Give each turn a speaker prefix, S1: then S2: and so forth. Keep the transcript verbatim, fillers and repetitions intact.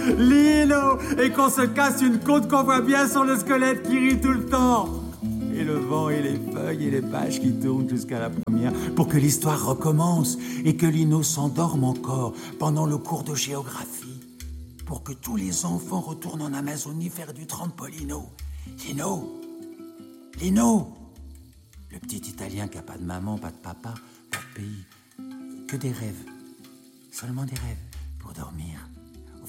S1: Lino, et qu'on se casse une côte qu'on voit bien sur le squelette qui rit tout le temps. Et le vent et les feuilles et les pages qui tournent jusqu'à la première pour que l'histoire recommence et que Lino s'endorme encore pendant le cours de géographie. Pour que tous les enfants retournent en Amazonie faire du trampolino. Lino, Lino, le petit Italien qui n'a pas de maman, pas de papa, pas de pays. Que des rêves, seulement des rêves pour dormir.